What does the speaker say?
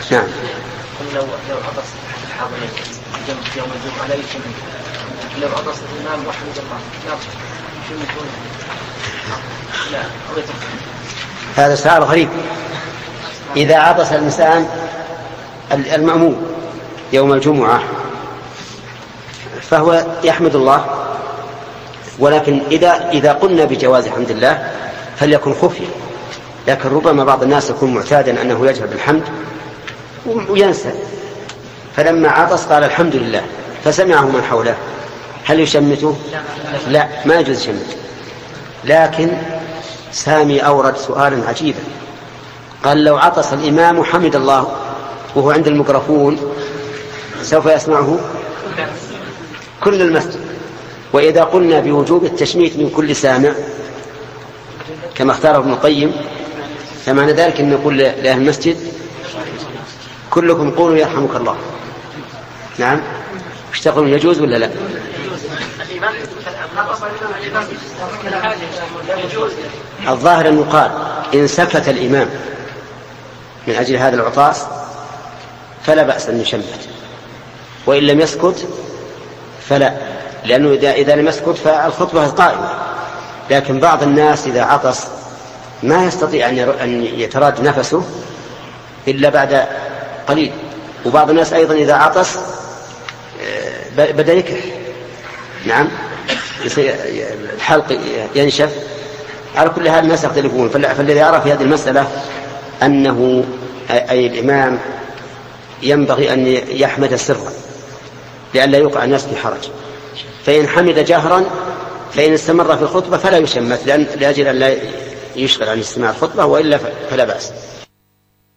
نعم. لو عطس الحاضرين جنب يوم الجمعة لا يشمت، لو عطس الإمام وحمد الله يشمتون لا هذا سؤال غريب. إذا عطس الإنسان المأموم يوم الجمعة فهو يحمد الله، ولكن إذا قلنا بجواز حمد الله فليكن خفية، لكن ربما بعض الناس يكون معتادا أنه يجهر بالحمد وينسى، فلما عطس قال الحمد لله فسمعه من حوله، هل يشمته؟ لا، ما يجوز يشمته. لكن سامي أورد سؤالا عجيبا، قال لو عطس الإمام حمد الله وهو عند الميكروفون سوف يسمعه كل المسجد، وإذا قلنا بوجوب التشميت من كل سامع كما اختاره ابن القيم فمعنى ذلك أن نقول لأهل المسجد كلكم قولوا يرحمك الله. نعم، ايش تقولون، يجوز ولا لا؟ الظاهر أن يقال إن سكت الإمام من أجل هذا العطاس فلا بأس أن يشمت، وإن لم يسكت فلا، لأنه إذا لم يسكت فالخطبة قائمة. لكن بعض الناس إذا عطس ما يستطيع أن يتراد نفسه إلا بعد قليل، وبعض الناس أيضا إذا عطس بدأ يكح، نعم، الحلق ينشف. على كل هذا الناس يختلفون، فالذي يرى في هذه المسألة أنه أي الإمام ينبغي أن يحمد سرا لئلا يوقع الناس في حرج، فإن حمد جهرا فإن استمر في الخطبة فلا يشمت لأجل أن لا يشغل عن استماع الخطبة، وإلا فلا بأس.